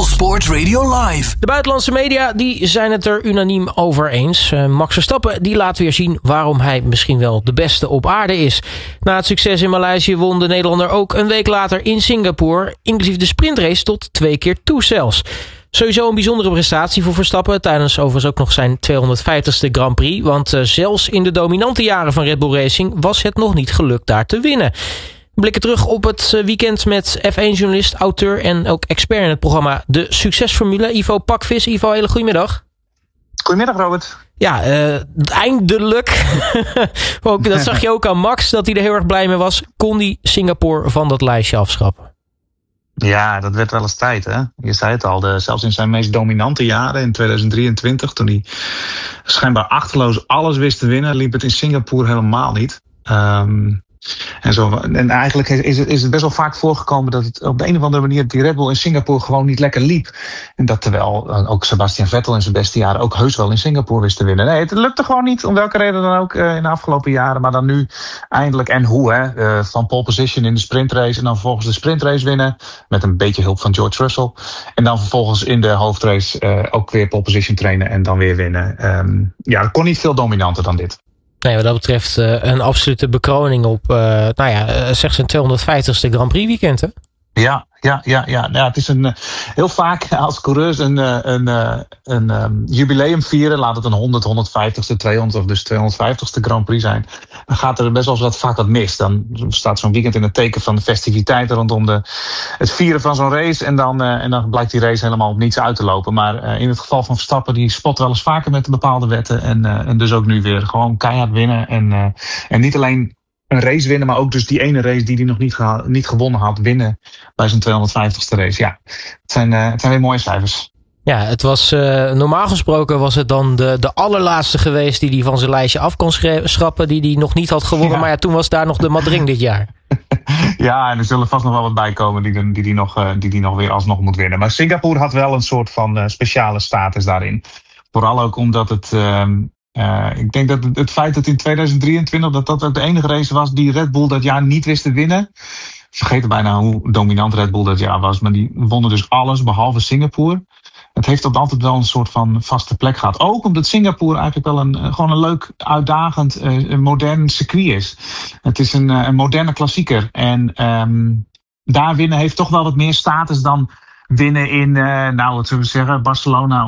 Sport Radio Live. De buitenlandse media die zijn het er unaniem over eens. Max Verstappen die laat weer zien waarom hij misschien wel de beste op aarde is. Na het succes in Maleisië won de Nederlander ook een week later in Singapore, inclusief de sprintrace tot 2 keer toe zelfs. Sowieso een bijzondere prestatie voor Verstappen, tijdens overigens ook nog zijn 250ste Grand Prix. Want zelfs in de dominante jaren van Red Bull Racing was het nog niet gelukt daar te winnen. We blikken terug op het weekend met F1-journalist, auteur en ook expert in het programma De Succesformule, Ivo Pakvis. Ivo, hele goedemiddag. Goedemiddag, Robert. Ja, eindelijk. Dat zag je ook aan Max, dat hij er heel erg blij mee was. Kon hij Singapore van dat lijstje afschrappen? Ja, dat werd wel eens tijd, hè. Je zei het al, zelfs in zijn meest dominante jaren, in 2023... toen hij schijnbaar achterloos alles wist te winnen, liep het in Singapore helemaal niet. En eigenlijk is het best wel vaak voorgekomen dat het op de een of andere manier die Red Bull in Singapore gewoon niet lekker liep. En dat terwijl ook Sebastian Vettel in zijn beste jaren ook heus wel in Singapore wist te winnen. Nee, het lukte gewoon niet, om welke reden dan ook in de afgelopen jaren. Maar dan nu eindelijk en hoe, hè. Van pole position in de sprintrace en dan vervolgens de sprintrace winnen. Met een beetje hulp van George Russell. En dan vervolgens in de hoofdrace ook weer pole position trainen en dan weer winnen. Het kon niet veel dominanter dan dit. Nee, wat dat betreft een absolute bekroning op zeg zijn 250ste Grand Prix weekend, hè? Ja, het is heel vaak als coureurs een jubileum vieren. Laat het een 100, 150ste, 200 of dus 250ste Grand Prix zijn. Dan gaat er best wel vaak wat mis. Dan staat zo'n weekend in het teken van de festiviteiten rondom het vieren van zo'n race. En dan blijkt die race helemaal op niets uit te lopen. Maar in het geval van Verstappen, die spot wel eens vaker met de bepaalde wetten. En dus ook nu weer gewoon keihard winnen. En niet alleen een race winnen, maar ook dus die ene race die hij nog niet gewonnen had, winnen bij zijn 250ste race. Ja, het zijn weer mooie cijfers. Ja, het was normaal gesproken was het dan de allerlaatste geweest die hij van zijn lijstje af kon schrappen, die hij nog niet had gewonnen. Ja. Maar ja, toen was daar nog de Madring dit jaar. Ja, en er zullen vast nog wel wat bij komen die nog weer alsnog moet winnen. Maar Singapore had wel een soort van speciale status daarin. Vooral ook omdat het ik denk dat het feit dat in 2023 dat ook de enige race was die Red Bull dat jaar niet wist te winnen. Vergeten bijna hoe dominant Red Bull dat jaar was. Maar die wonnen dus alles behalve Singapore. Het heeft altijd wel een soort van vaste plek gehad. Ook omdat Singapore eigenlijk wel gewoon een leuk, uitdagend, modern circuit is. Het is een moderne klassieker. En daar winnen heeft toch wel wat meer status dan winnen in, wat zullen we zeggen, Barcelona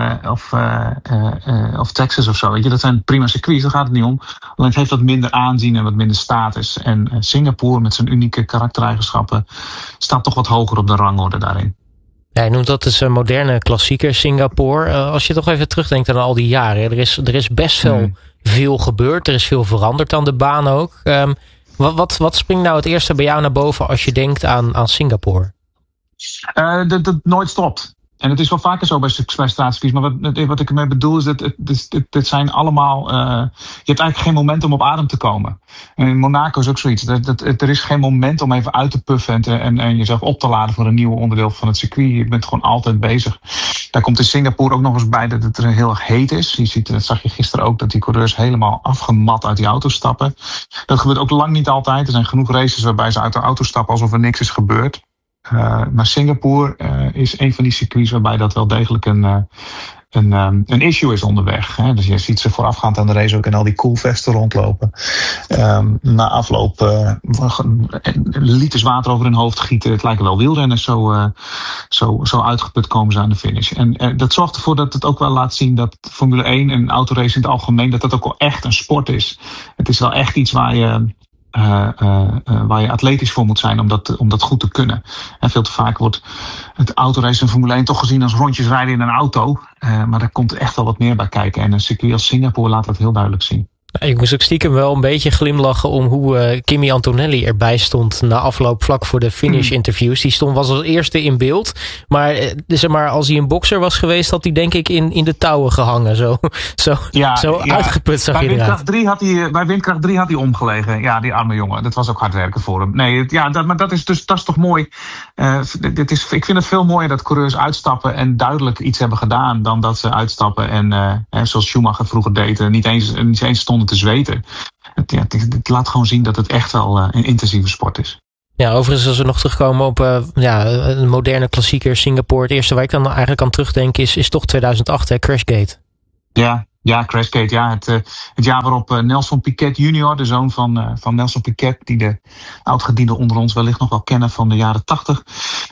of Texas of zo. Weet je, dat zijn prima circuits, daar gaat het niet om. Alleen het heeft wat minder aanzien en wat minder status. En Singapore met zijn unieke karaktereigenschappen staat toch wat hoger op de rangorde daarin. Ja, je noemt dat dus een moderne klassieker, Singapore. Als je toch even terugdenkt aan al die jaren. Er is best wel veel gebeurd. Er is veel veranderd aan de baan ook. Wat springt nou het eerste bij jou naar boven als je denkt aan Singapore? Dat nooit stopt. En het is wel vaker zo bij straatscircuits. Maar wat ik ermee bedoel is dat het zijn allemaal je hebt eigenlijk geen moment om op adem te komen. En in Monaco is ook zoiets. Er is geen moment om even uit te puffen en jezelf op te laden voor een nieuw onderdeel van het circuit. Je bent gewoon altijd bezig. Daar komt in Singapore ook nog eens bij dat het er heel erg heet is. Je ziet, dat zag je gisteren ook, dat die coureurs helemaal afgemat uit die auto stappen. Dat gebeurt ook lang niet altijd. Er zijn genoeg races waarbij ze uit de auto stappen alsof er niks is gebeurd. Maar Singapore is een van die circuits waarbij dat wel degelijk een issue is onderweg. Hè. Dus je ziet ze voorafgaand aan de race ook in al die koelvesten rondlopen. Na afloop liters water over hun hoofd gieten. Het lijken wel wielrenners, zo uitgeput komen ze aan de finish. En dat zorgt ervoor dat het ook wel laat zien dat Formule 1 en autorace in het algemeen, dat ook wel echt een sport is. Het is wel echt iets waar je atletisch voor moet zijn om dat goed te kunnen. En veel te vaak wordt het autorace en Formule 1 toch gezien als rondjes rijden in een auto. Maar daar komt echt wel wat meer bij kijken. En een circuit als Singapore laat dat heel duidelijk zien. Ik moest ook stiekem wel een beetje glimlachen om hoe Kimi Antonelli erbij stond na afloop vlak voor de finish-interviews. Die was als eerste in beeld. Maar, als hij een bokser was geweest, had hij denk ik in de touwen gehangen. Zo uitgeput zag je eruit. Bij windkracht 3 had hij omgelegen. Ja, die arme jongen. Dat was ook hard werken voor hem. Nee, maar dat is toch mooi. Ik vind het veel mooier dat coureurs uitstappen en duidelijk iets hebben gedaan dan dat ze uitstappen en zoals Schumacher vroeger deed, niet eens stonden te zweten. Het laat gewoon zien dat het echt wel een intensieve sport is. Ja, overigens als we nog terugkomen op een moderne klassieker Singapore. Het eerste waar ik dan eigenlijk aan terugdenk is toch 2008, hè, Crashgate. Ja, Crashgate. Ja, het jaar waarop Nelson Piquet junior, de zoon van Nelson Piquet, die de oudgediende onder ons wellicht nog wel kennen van de jaren 80.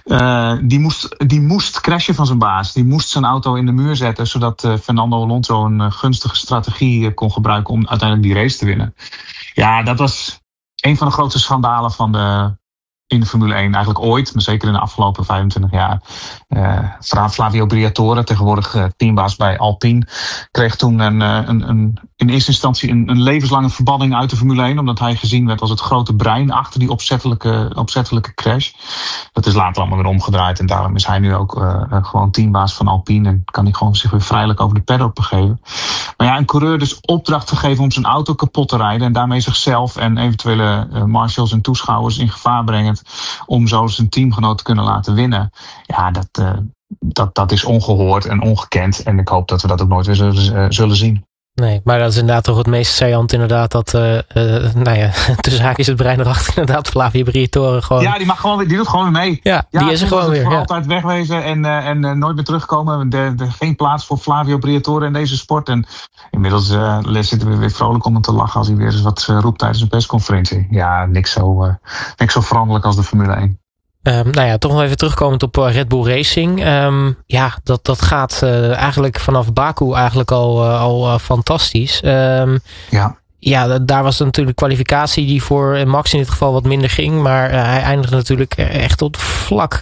Die moest crashen van zijn baas. Die moest zijn auto in de muur zetten, zodat Fernando Alonso een gunstige strategie kon gebruiken om uiteindelijk die race te winnen. Ja, dat was een van de grootste schandalen in de Formule 1 eigenlijk ooit, maar zeker in de afgelopen 25 jaar. Flavio Briatore, tegenwoordig teambaas bij Alpine, kreeg toen in eerste instantie een levenslange verbanning uit de Formule 1, omdat hij gezien werd als het grote brein achter die opzettelijke crash. Dat is later allemaal weer omgedraaid en daarom is hij nu ook gewoon teambaas van Alpine en kan hij gewoon zich weer vrijelijk over de paddock begeven. Maar ja, een coureur dus opdracht te geven om zijn auto kapot te rijden en daarmee zichzelf en eventuele marshals en toeschouwers in gevaar brengen om zo zijn teamgenoot te kunnen laten winnen. Ja, dat is ongehoord en ongekend. En ik hoop dat we dat ook nooit weer zullen zien. Nee, maar dat is inderdaad toch het meest saillant inderdaad. Dat, tussen haakjes het brein erachter inderdaad. Flavio Briatore gewoon. Ja, die doet gewoon weer mee. Ja, die is er gewoon weer. Altijd wegwezen en nooit meer terugkomen. Geen plaats voor Flavio Briatore in deze sport. En inmiddels zitten we weer vrolijk om hem te lachen als hij weer eens wat roept tijdens een persconferentie. Ja, niks zo veranderlijk als de Formule 1. Toch nog even terugkomend op Red Bull Racing. Dat gaat eigenlijk vanaf Baku eigenlijk al fantastisch. Daar was natuurlijk kwalificatie die voor Max in dit geval wat minder ging. Maar hij eindigde natuurlijk echt tot vlak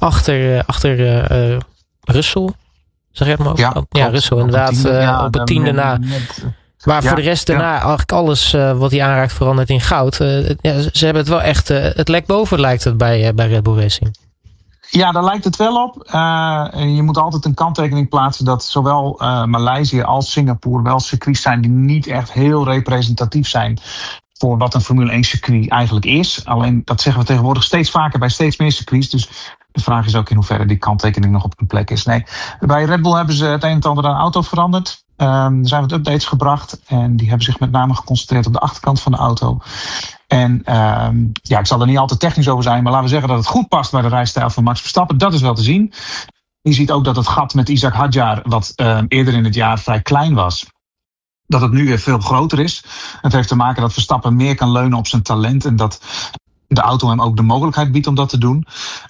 achter Russell. Zeg je het maar ook? Ja, Russell inderdaad. Op het tiende na. Maar voor de rest daarna eigenlijk alles wat hij aanraakt verandert in goud. Ze hebben het wel echt het lek boven lijkt het bij Red Bull Racing. Ja, daar lijkt het wel op. Je moet altijd een kanttekening plaatsen dat zowel Maleisië als Singapore wel circuits zijn die niet echt heel representatief zijn voor wat een Formule 1 circuit eigenlijk is. Alleen dat zeggen we tegenwoordig steeds vaker bij steeds meer circuits. Dus de vraag is ook in hoeverre die kanttekening nog op hun plek is. Nee, bij Red Bull hebben ze het een en ander aan de auto veranderd. Er zijn wat updates gebracht en die hebben zich met name geconcentreerd op de achterkant van de auto. En ik zal er niet al te technisch over zijn, maar laten we zeggen dat het goed past bij de rijstijl van Max Verstappen. Dat is wel te zien. Je ziet ook dat het gat met Isaac Hadjar, wat eerder in het jaar vrij klein was, dat het nu weer veel groter is. Het heeft te maken dat Verstappen meer kan leunen op zijn talent en dat de auto hem ook de mogelijkheid biedt om dat te doen.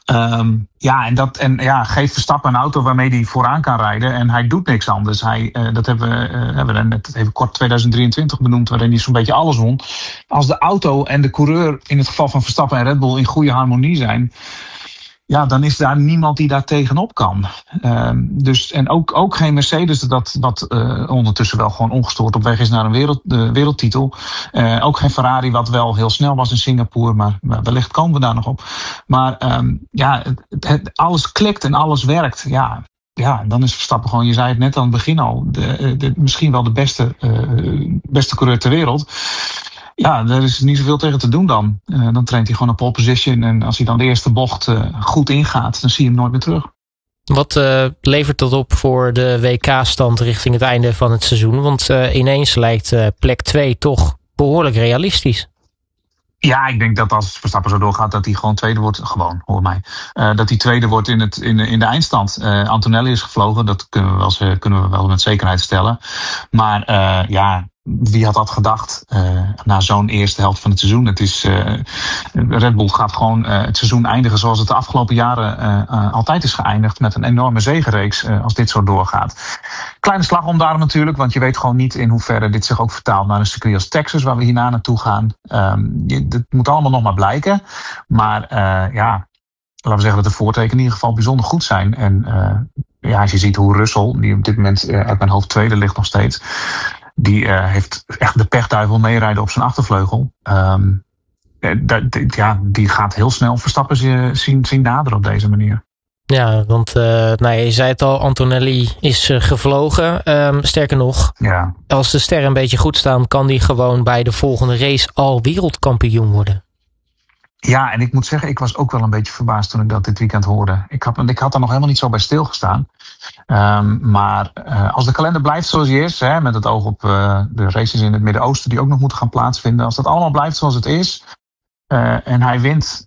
Geeft Verstappen een auto waarmee hij vooraan kan rijden en hij doet niks anders. Dat hebben we net even kort 2023 benoemd, waarin hij zo'n beetje alles won. Als de auto en de coureur, in het geval van Verstappen en Red Bull, in goede harmonie zijn, ja, dan is daar niemand die daar tegenop kan. En ook geen Mercedes dat ondertussen wel gewoon ongestoord op weg is naar een wereldtitel. Ook geen Ferrari wat wel heel snel was in Singapore, maar wellicht komen we daar nog op. Maar alles klikt en alles werkt. Ja, dan is Verstappen gewoon, je zei het net aan het begin al, misschien wel de beste coureur ter wereld. Ja, er is niet zoveel tegen te doen dan. Dan traint hij gewoon op pole position. En als hij dan de eerste bocht goed ingaat, dan zie je hem nooit meer terug. Wat levert dat op voor de WK-stand richting het einde van het seizoen? Want ineens lijkt plek 2 toch behoorlijk realistisch. Ja, ik denk dat als Verstappen zo doorgaat, dat hij gewoon tweede wordt. Gewoon, hoor mij. Dat hij tweede wordt in de eindstand. Antonelli is gevlogen, dat kunnen we wel met zekerheid stellen. Maar wie had dat gedacht na zo'n eerste helft van het seizoen? Het is Red Bull gaat gewoon het seizoen eindigen zoals het de afgelopen jaren altijd is geëindigd, met een enorme zegenreeks als dit zo doorgaat. Kleine slag om daarom natuurlijk, want je weet gewoon niet in hoeverre dit zich ook vertaalt naar een circuit als Texas, waar we hierna naartoe gaan. Dat moet allemaal nog maar blijken. Maar laten we zeggen dat de voortekenen in ieder geval bijzonder goed zijn. En als je ziet hoe Russell, die op dit moment uit mijn hoofd tweede ligt nog steeds, die heeft echt de pechduivel meerijden op zijn achtervleugel. Die gaat heel snel Verstappen zien naderen op deze manier. Ja, want je zei het al, Antonelli is gevlogen. Sterker nog, als de sterren een beetje goed staan, kan die gewoon bij de volgende race al wereldkampioen worden. Ja, en ik moet zeggen, ik was ook wel een beetje verbaasd toen ik dat dit weekend hoorde. Ik had er nog helemaal niet zo bij stilgestaan. Maar als de kalender blijft zoals die is, met het oog op de races in het Midden-Oosten die ook nog moeten gaan plaatsvinden. Als dat allemaal blijft zoals het is, En hij wint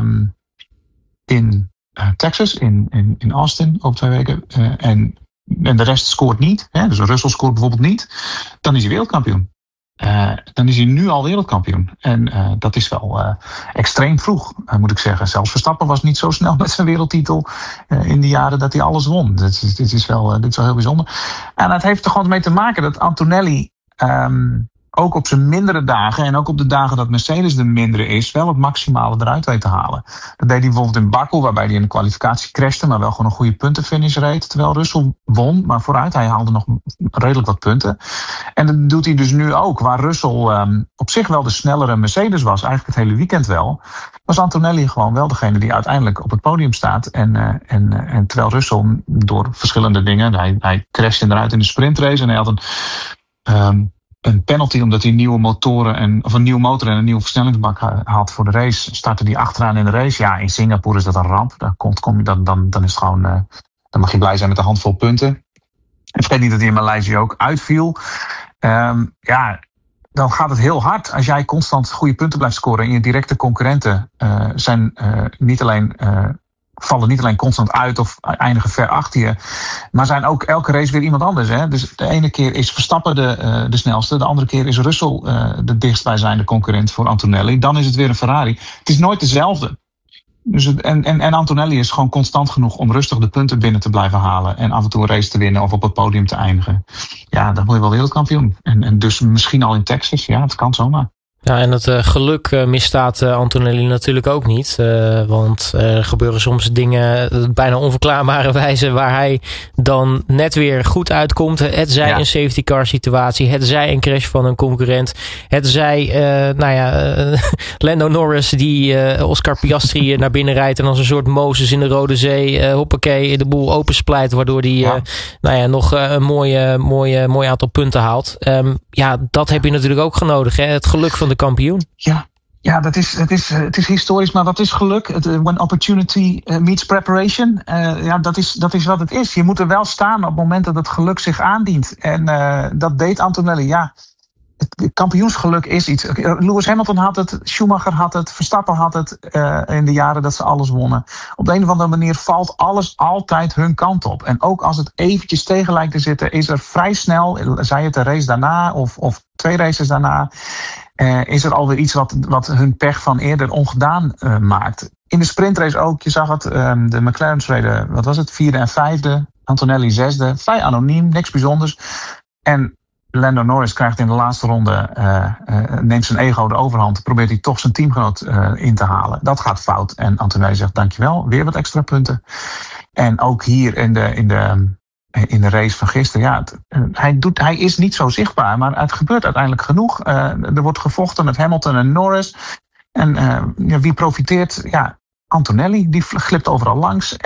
in Texas, in Austin over 2 weken. En de rest scoort niet. Hè, dus Russell scoort bijvoorbeeld niet. Dan is hij wereldkampioen. Dan is hij nu al wereldkampioen. En dat is wel extreem vroeg, moet ik zeggen. Zelfs Verstappen was niet zo snel met zijn wereldtitel in de jaren dat hij alles won. Dit is wel heel bijzonder. En het heeft er gewoon mee te maken dat Antonelli ook op zijn mindere dagen en ook op de dagen dat Mercedes de mindere is, wel het maximale eruit weet te halen. Dat deed hij bijvoorbeeld in Baku, waarbij hij in de kwalificatie crashte, maar wel gewoon een goede puntenfinish reed. Terwijl Russell won, maar vooruit, hij haalde nog redelijk wat punten. En dat doet hij dus nu ook, waar Russell op zich wel de snellere Mercedes was, eigenlijk het hele weekend wel, was Antonelli gewoon wel degene die uiteindelijk op het podium staat. En terwijl Russell door verschillende dingen, hij crashte eruit in de sprintrace en hij had een penalty omdat hij nieuwe motor en een nieuwe versnellingsbak had voor de race. Startte hij achteraan in de race. Ja, in Singapore is dat een ramp. Dan is het gewoon, dan mag je blij zijn met een handvol punten. En vergeet niet dat hij in Maleisië ook uitviel. Dan gaat het heel hard. Als jij constant goede punten blijft scoren en je directe concurrenten vallen niet alleen constant uit of eindigen ver achter je, maar zijn ook elke race weer iemand anders. Hè? Dus de ene keer is Verstappen de snelste, de andere keer is Russell de dichtstbijzijnde concurrent voor Antonelli. Dan is het weer een Ferrari. Het is nooit dezelfde. Dus en Antonelli is gewoon constant genoeg om rustig de punten binnen te blijven halen en af en toe een race te winnen of op het podium te eindigen. Ja, dan word je wel wereldkampioen. En dus misschien al in Texas. Ja, het kan zomaar. Ja, en het geluk misstaat Antonelli natuurlijk ook niet. Want er gebeuren soms dingen op bijna onverklaarbare wijze waar hij dan net weer goed uitkomt. Het zij een safety car situatie. Het zij een crash van een concurrent. Het zij, Lando Norris die Oscar Piastri naar binnen rijdt en als een soort Mozes in de Rode Zee hoppakee de boel opensplijt waardoor die nog een mooi aantal punten haalt. Dat heb je natuurlijk ook genodig. Hè? Het geluk van de kampioen. Ja, het is historisch, maar wat is geluk? When opportunity meets preparation. Dat is wat het is. Je moet er wel staan op het moment dat het geluk zich aandient. En dat deed Antonelli. Ja, het kampioensgeluk is iets. Lewis Hamilton had het, Schumacher had het, Verstappen had het in de jaren dat ze alles wonnen. Op de een of andere manier valt alles altijd hun kant op. En ook als het eventjes tegen lijkt te zitten, is er vrij snel, zij het de race daarna of 2 races daarna, is er alweer iets wat hun pech van eerder ongedaan maakt. In de sprintrace ook, je zag het, de McLaren's reden, wat was het, 4e en 5e, Antonelli 6e, vrij anoniem, niks bijzonders. En Lando Norris krijgt in de laatste ronde, neemt zijn ego de overhand, probeert hij toch zijn teamgenoot in te halen. Dat gaat fout en Antonelli zegt dankjewel, weer wat extra punten. En ook hier in de race van gisteren, hij is niet zo zichtbaar, maar het gebeurt uiteindelijk genoeg. Er wordt gevochten met Hamilton en Norris. En wie profiteert? Ja, Antonelli, die glipt overal langs.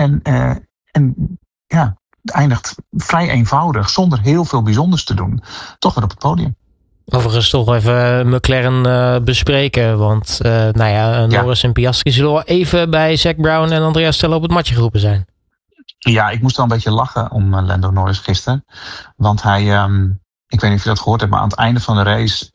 Het eindigt vrij eenvoudig, zonder heel veel bijzonders te doen. Toch weer op het podium. Overigens toch even McLaren bespreken. Want Norris en Piastri zullen wel even bij Zac Brown en Andrea Stella op het matje geroepen zijn. Ja, ik moest wel een beetje lachen om Lando Norris gisteren. Want hij, ik weet niet of je dat gehoord hebt, maar aan het einde van de race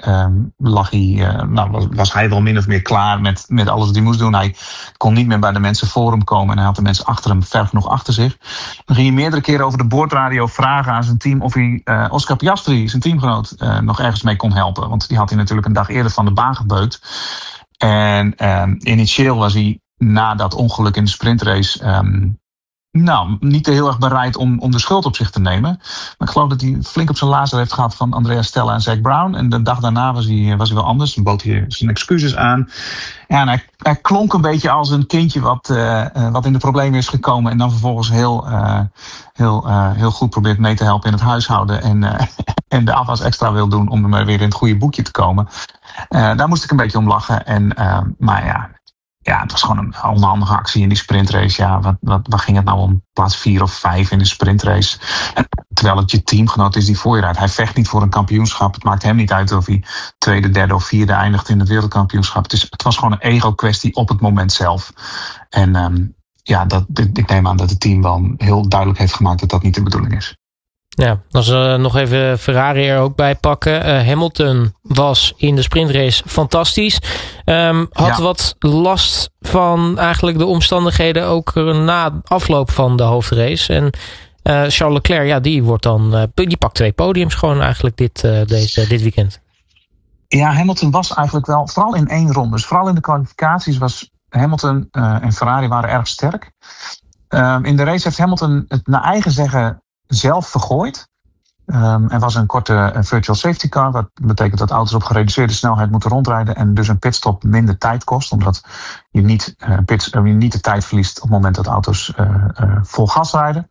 was hij wel min of meer klaar met alles wat hij moest doen. Hij kon niet meer bij de mensen voor hem komen en hij had de mensen achter hem ver genoeg achter zich. Dan ging hij meerdere keren over de boordradio vragen aan zijn team of hij Oscar Piastri, zijn teamgenoot, nog ergens mee kon helpen. Want die had hij natuurlijk een dag eerder van de baan gebeukt. En initieel was hij na dat ongeluk in de sprintrace niet heel erg bereid om de schuld op zich te nemen. Maar ik geloof dat hij flink op zijn lazer heeft gehad van Andrea Stella en Zac Brown. En de dag daarna was hij wel anders. Dan bood hij zijn excuses aan. Ja, en hij klonk een beetje als een kindje wat in de problemen is gekomen. En dan vervolgens heel goed probeert mee te helpen in het huishouden. En de afwas extra wil doen om er weer in het goede boekje te komen. Daar moest ik een beetje om lachen. Ja, het was gewoon een onhandige actie in die sprintrace. Ja, wat ging het nou om? Plaats 4 of 5 in de sprintrace. Terwijl het je teamgenoot is die voor je rijdt. Hij vecht niet voor een kampioenschap. Het maakt hem niet uit of hij 2e, 3e of 4e eindigt in het wereldkampioenschap. Het was gewoon een ego-kwestie op het moment zelf. En ik neem aan dat het team wel heel duidelijk heeft gemaakt dat dat niet de bedoeling is. Ja, als we nog even Ferrari er ook bij pakken. Hamilton was in de sprintrace fantastisch. Had wat last van eigenlijk de omstandigheden ook na afloop van de hoofdrace. En Charles Leclerc, die pakt 2 podiums gewoon eigenlijk dit weekend. Ja, Hamilton was eigenlijk wel, vooral in 1 ronde. Dus vooral in de kwalificaties was Hamilton en Ferrari waren erg sterk. In de race heeft Hamilton het naar eigen zeggen zelf vergooid. Er was een korte virtual safety car. Dat betekent dat auto's op gereduceerde snelheid moeten rondrijden. En dus een pitstop minder tijd kost. Omdat je niet de tijd verliest op het moment dat auto's vol gas rijden.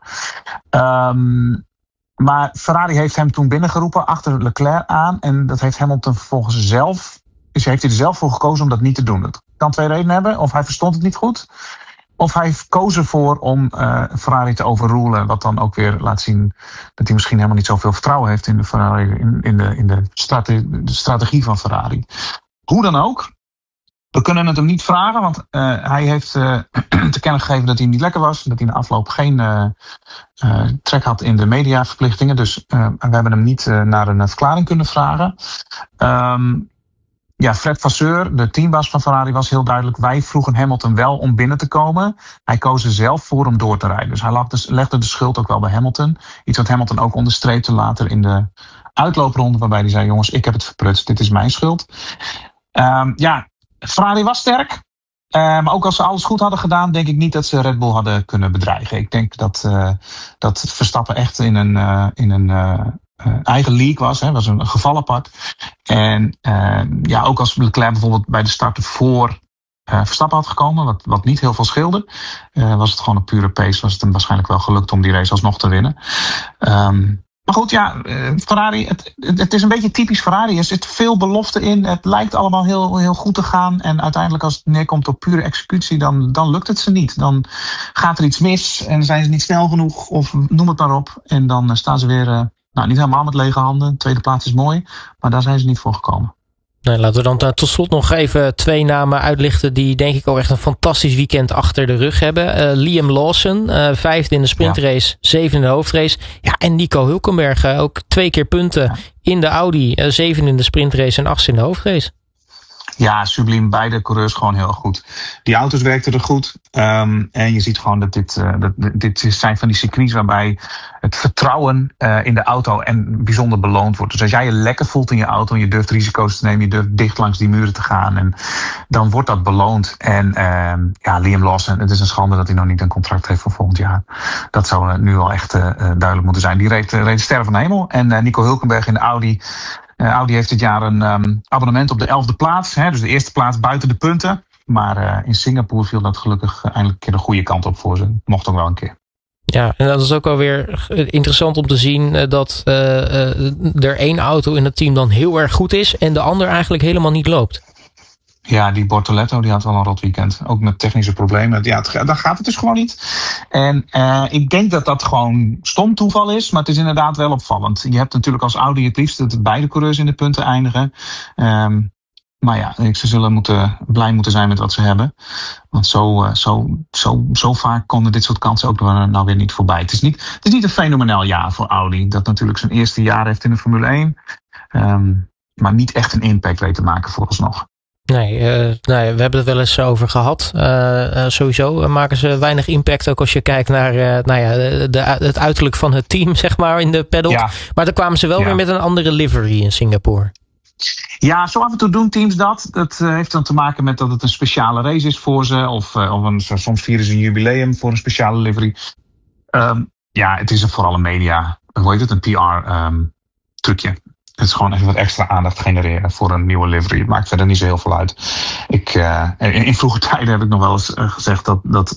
Maar Ferrari heeft hem toen binnengeroepen achter Leclerc aan. En dat heeft Hamilton vervolgens zelf. Dus heeft hij er zelf voor gekozen om dat niet te doen. Dat kan 2 redenen hebben. Of hij verstond het niet goed. Of hij koos ervoor om Ferrari te overrulen. Wat dan ook weer laat zien dat hij misschien helemaal niet zoveel vertrouwen heeft in de Ferrari, in de strategie van Ferrari. Hoe dan ook. We kunnen het hem niet vragen, want hij heeft te kennen gegeven dat hij niet lekker was. Dat hij in de afloop geen trek had in de mediaverplichtingen. Dus we hebben hem niet naar een verklaring kunnen vragen. Fred Vasseur, de teambaas van Ferrari, was heel duidelijk. Wij vroegen Hamilton wel om binnen te komen. Hij koos er zelf voor om door te rijden. Dus hij legde de schuld ook wel bij Hamilton. Iets wat Hamilton ook onderstreepte later in de uitloopronde. Waarbij hij zei, jongens, ik heb het verprutst. Dit is mijn schuld. Ferrari was sterk. Maar ook als ze alles goed hadden gedaan, denk ik niet dat ze Red Bull hadden kunnen bedreigen. Ik denk dat Verstappen echt in een eigen league was een geval apart. En ook als Leclerc bijvoorbeeld bij de starten voor Verstappen had gekomen, wat niet heel veel scheelde, was het gewoon een pure pace, was het hem waarschijnlijk wel gelukt om die race alsnog te winnen. Maar goed, Ferrari, het is een beetje typisch Ferrari. Er zit veel belofte in. Het lijkt allemaal heel, heel goed te gaan. En uiteindelijk als het neerkomt op pure executie, dan lukt het ze niet. Dan gaat er iets mis en zijn ze niet snel genoeg of noem het maar op. En dan staan ze weer niet helemaal met lege handen. Tweede plaats is mooi, maar daar zijn ze niet voor gekomen. Nou, laten we dan tot slot nog even 2 namen uitlichten die denk ik ook echt een fantastisch weekend achter de rug hebben. Liam Lawson, 5e in de sprintrace, 7e in de hoofdrace. Ja, en Nico Hülkenberg, ook 2 keer punten in de Audi, 7e in de sprintrace en 8e in de hoofdrace. Ja, subliem. Beide coureurs gewoon heel goed. Die auto's werkten er goed. En je ziet gewoon dat dit zijn van die circuits waarbij het vertrouwen in de auto en bijzonder beloond wordt. Dus als jij je lekker voelt in je auto en je durft risico's te nemen, je durft dicht langs die muren te gaan, en dan wordt dat beloond. En Liam Lawson, het is een schande dat hij nog niet een contract heeft voor volgend jaar. Dat zou nu al echt duidelijk moeten zijn. Die reed sterren van de hemel. En Nico Hülkenberg in de Audi. Audi heeft dit jaar een abonnement op de 11e plaats. Dus de eerste plaats buiten de punten. Maar in Singapore viel dat gelukkig eindelijk een keer de goede kant op voor ze. Mocht ook wel een keer. Ja, en dat is ook wel weer interessant om te zien dat er 1 auto in het team dan heel erg goed is en de ander eigenlijk helemaal niet loopt. Ja, die Bortoletto die had wel een rot weekend. Ook met technische problemen. Ja, dan gaat het dus gewoon niet. En ik denk dat dat gewoon stom toeval is. Maar het is inderdaad wel opvallend. Je hebt natuurlijk als Audi het liefst dat beide coureurs in de punten eindigen. Maar ja, ze zullen blij moeten zijn met wat ze hebben. Want zo vaak konden dit soort kansen ook nou weer niet voorbij. Het is niet een fenomenaal jaar voor Audi. Dat natuurlijk zijn eerste jaar heeft in de Formule 1. Maar niet echt een impact weet te maken vooralsnog. Nee, we hebben het wel eens over gehad. Sowieso maken ze weinig impact. Ook als je kijkt naar het uiterlijk van het team, zeg maar, in de paddock. Ja. Maar dan kwamen ze wel weer met een andere livery in Singapore. Ja, zo af en toe doen teams dat. Dat heeft dan te maken met dat het een speciale race is voor ze. Of soms vieren ze een jubileum voor een speciale livery. Het is vooral een media, een PR-trucje. Het is gewoon even wat extra aandacht genereren voor een nieuwe livery. Het maakt verder niet zo heel veel uit. In vroege tijden heb ik nog wel eens gezegd dat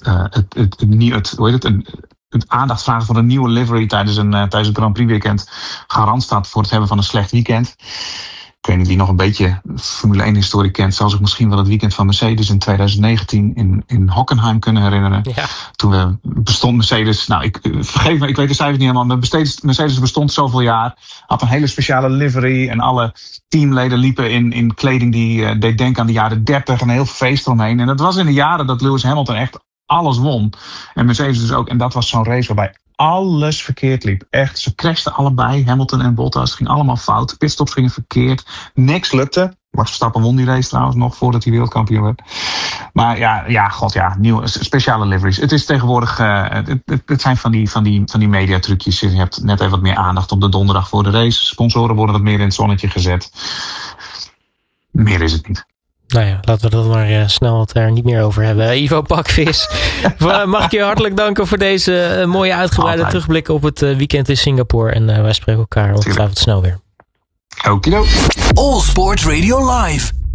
het aandacht vragen voor een nieuwe livery tijdens het Grand Prix weekend garant staat voor het hebben van een slecht weekend. Ik weet niet wie nog een beetje Formule 1 historie kent. Zou zich misschien wel het weekend van Mercedes in 2019 in Hockenheim kunnen herinneren. Ja. Toen bestond Mercedes, vergeef me, ik weet de cijfers niet helemaal, maar Mercedes bestond zoveel jaar. Had een hele speciale livery en alle teamleden liepen in kleding die deed denken aan de jaren 30 en een heel feest eromheen. En dat was in de jaren dat Lewis Hamilton echt alles won. En Mercedes dus ook. En dat was zo'n race waarbij alles verkeerd liep. Echt, ze crashten allebei. Hamilton en Bottas. Het ging allemaal fout. Pitstops gingen verkeerd. Niks lukte. Max Verstappen won die race trouwens nog voordat hij wereldkampioen werd. Maar nieuwe speciale liveries. Het is tegenwoordig, het zijn van die mediatrucjes. Je hebt net even wat meer aandacht op de donderdag voor de race. Sponsoren worden wat meer in het zonnetje gezet. Meer is het niet. Nou ja, laten we dat maar snel het er niet meer over hebben. Ivo Pakvis, mag ik je hartelijk danken voor deze mooie uitgebreide terugblik op het weekend in Singapore. En wij spreken elkaar ongetwijfeld snel weer. Okido. All Sports Radio Live.